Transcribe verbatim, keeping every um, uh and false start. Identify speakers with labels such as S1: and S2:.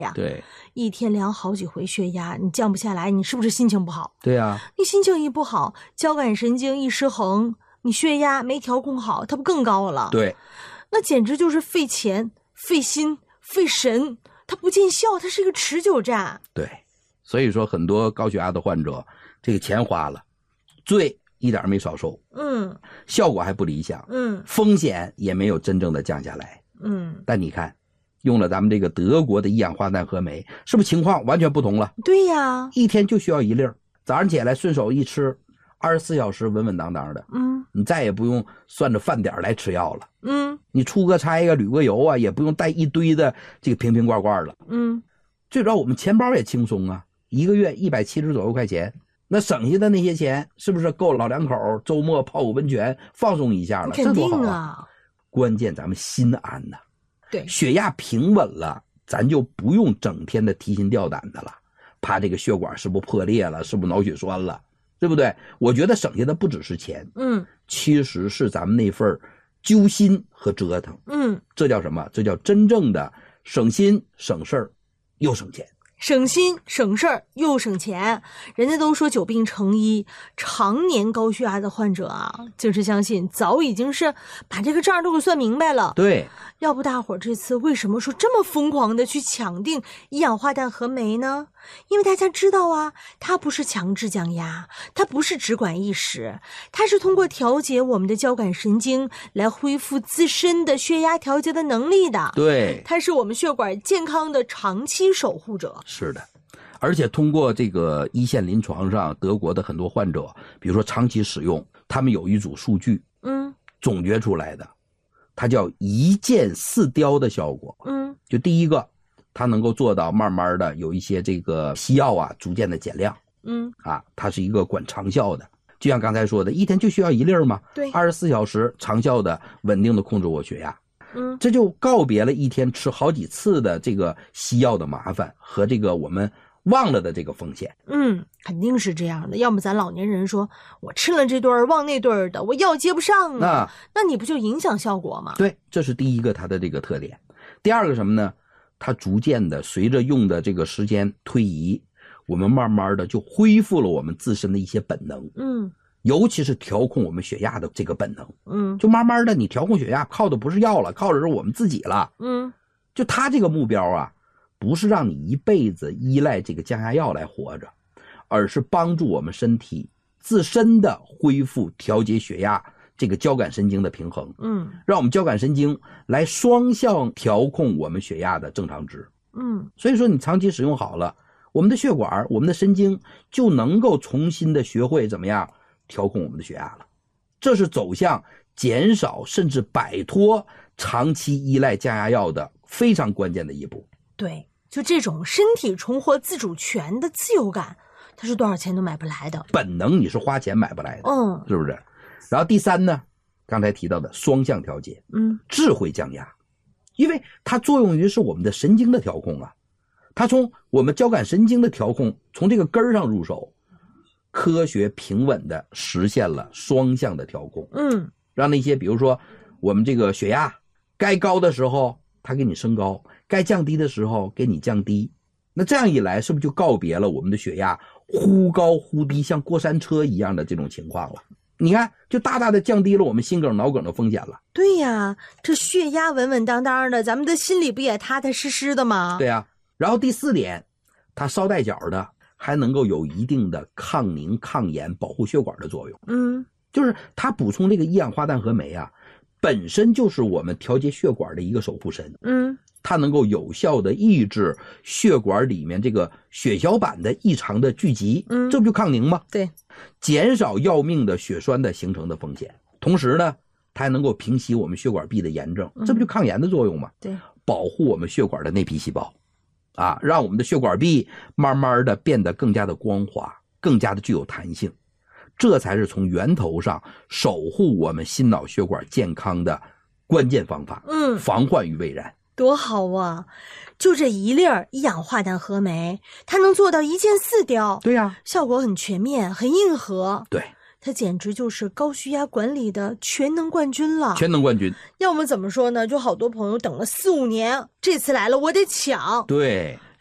S1: 呀。
S2: 对，
S1: 一天量好几回血压，你降不下来，你是不是心情不好？
S2: 对啊，
S1: 你心情一不好，交感神经一失衡，你血压没调控好，它不更高了？
S2: 对，
S1: 那简直就是费钱、费心、费神，它不见效，它是一个持久战。
S2: 对，所以说很多高血压的患者，这个钱花了，罪一点没少受，
S1: 嗯，
S2: 效果还不理想，
S1: 嗯，
S2: 风险也没有真正的降下来，
S1: 嗯，
S2: 但你看，用了咱们这个德国的一氧化氮合酶，是不是情况完全不同了？
S1: 对呀，
S2: 一天就需要一粒儿，早上起来顺手一吃，二十四小时稳稳当当的，
S1: 嗯，
S2: 你再也不用算着饭点来吃药了，
S1: 嗯，
S2: 你出个差呀、旅个游啊，也不用带一堆的这个瓶瓶罐罐了，
S1: 嗯，
S2: 最主要我们钱包也轻松啊，一个月一百七十左右块钱。那省下的那些钱是不是够老两口周末泡个温泉放松一下了？
S1: 肯定啊，
S2: 这多好啊！关键咱们心安呐、啊，
S1: 对，
S2: 血压平稳了，咱就不用整天的提心吊胆的了，怕这个血管是不是破裂了，是不是脑血栓了，对不对？我觉得省下的不只是钱，
S1: 嗯，
S2: 其实是咱们那份揪心和折腾，
S1: 嗯，
S2: 这叫什么？这叫真正的省心省事儿又省钱。
S1: 省心省事儿又省钱，人家都说久病成医，常年高血压的患者啊，竟是相信早已经是把这个账都给算明白了。
S2: 对，
S1: 要不大伙儿这次为什么说这么疯狂的去抢定一氧化氮合酶呢？因为大家知道啊，它不是强制降压，它不是只管一时，它是通过调节我们的交感神经来恢复自身的血压调节的能力的。
S2: 对，
S1: 它是我们血管健康的长期守护者。
S2: 是的，而且通过这个一线临床上德国的很多患者，比如说长期使用，他们有一组数据，
S1: 嗯，
S2: 总结出来的，它叫一箭四雕的效果。
S1: 嗯，
S2: 就第一个，它能够做到慢慢的有一些这个西药啊逐渐的减量。
S1: 嗯，
S2: 啊，它是一个管长效的，就像刚才说的，一天就需要一粒嘛，
S1: 对，
S2: 二十四小时长效的稳定的控制我血压。
S1: 嗯，
S2: 这就告别了一天吃好几次的这个西药的麻烦和这个我们忘了的这个风险。
S1: 嗯，肯定是这样的。要么咱老年人说，我吃了这对儿忘那对儿的，我药接不上啊，
S2: 啊，
S1: 那你不就影响效果吗？
S2: 对，这是第一个它的这个特点。第二个什么呢？它逐渐的随着用的这个时间推移，我们慢慢的就恢复了我们自身的一些本能。
S1: 嗯，
S2: 尤其是调控我们血压的这个本能。
S1: 嗯，
S2: 就慢慢的你调控血压靠的不是药了，靠的是我们自己了。
S1: 嗯，
S2: 就他这个目标啊，不是让你一辈子依赖这个降压药来活着，而是帮助我们身体自身的恢复调节血压这个交感神经的平衡。
S1: 嗯，
S2: 让我们交感神经来双向调控我们血压的正常值。
S1: 嗯，
S2: 所以说你长期使用好了，我们的血管我们的神经就能够重新的学会怎么样调控我们的血压了。这是走向减少甚至摆脱长期依赖降压药的非常关键的一步。
S1: 对，就这种身体重获自主权的自由感，它是多少钱都买不来的。
S2: 本能你是花钱买不来的，
S1: 嗯，
S2: 是不是？然后第三呢，刚才提到的双向调节，
S1: 嗯，
S2: 智慧降压，因为它作用于是我们的神经的调控啊，它从我们交感神经的调控，从这个根儿上入手，科学平稳的实现了双向的调控。
S1: 嗯，
S2: 让那些比如说我们这个血压该高的时候它给你升高，该降低的时候给你降低。那这样一来是不是就告别了我们的血压忽高忽低像过山车一样的这种情况了？你看就大大的降低了我们心梗脑梗的风险了。
S1: 对呀，这血压稳稳当当的，咱们的心里不也踏踏实实的吗？
S2: 对呀。然后第四点，它捎带脚的还能够有一定的抗凝抗炎保护血管的作用。
S1: 嗯，
S2: 就是它补充这个一氧化氮合酶啊，本身就是我们调节血管的一个守护神。
S1: 嗯，
S2: 它能够有效的抑制血管里面这个血小板的异常的聚集。
S1: 嗯，
S2: 这不就抗凝吗？
S1: 对，
S2: 减少要命的血栓的形成的风险。同时呢，它还能够平息我们血管壁的炎症，这不就抗炎的作用吗？
S1: 对，
S2: 保护我们血管的内皮细胞啊，让我们的血管壁慢慢的变得更加的光滑，更加的具有弹性。这才是从源头上守护我们心脑血管健康的关键方法。
S1: 嗯，
S2: 防患于未然。
S1: 多好啊！就这一粒儿一氧化氮合酶，它能做到一箭四雕。
S2: 对呀，
S1: 效果很全面，很硬核。
S2: 对，
S1: 它简直就是高血压管理的全能冠军了。
S2: 全能冠军。
S1: 要么怎么说呢？就好多朋友等了四五年，这次来了我得抢。
S2: 对，